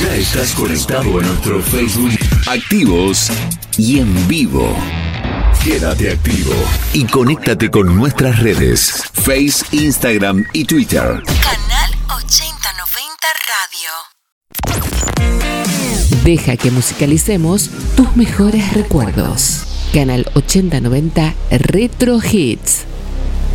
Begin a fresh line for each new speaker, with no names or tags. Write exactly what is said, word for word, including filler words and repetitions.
Ya estás conectado a nuestro Facebook, activos y en vivo. Quédate activo y conéctate con nuestras redes, Face, Instagram y Twitter.
Canal ochenta noventa Radio.
Deja que musicalicemos tus mejores recuerdos. Canal ochenta noventa Retro Hits.